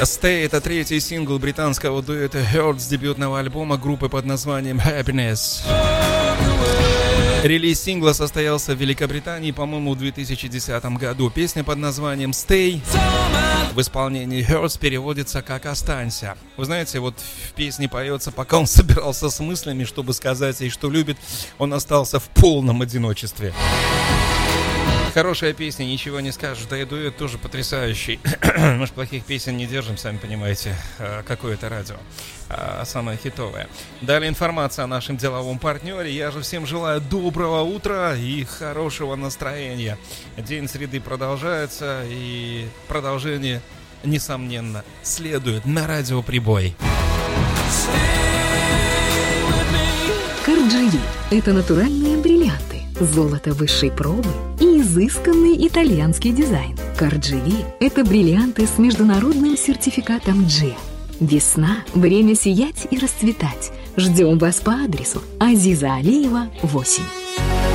Stay — это третий сингл британского дуэта Hurt с дебютного альбома группы под названием Happiness. Релиз сингла состоялся в Великобритании, по-моему, в 2010 году. Песня под названием Stay в исполнении Hurt переводится как «Останься». Вы знаете, вот в песне поется, пока он собирался с мыслями, чтобы сказать ей, что любит, он остался в полном одиночестве. Хорошая песня, ничего не скажешь, да и дуэт тоже потрясающий. Мы ж плохих песен не держим, сами понимаете, какое-то радио, самое хитовое. Далее информация о нашем деловом партнере. Я же всем желаю доброго утра и хорошего настроения. День среды продолжается, и продолжение, несомненно, следует на радио Прибой. Карджи – это натуральные бриллианты, золото высшей пробы и изысканный итальянский дизайн. Карджи – это бриллианты с международным сертификатом G. Весна – время сиять и расцветать. Ждем вас по адресу Азиза Алиева, 8.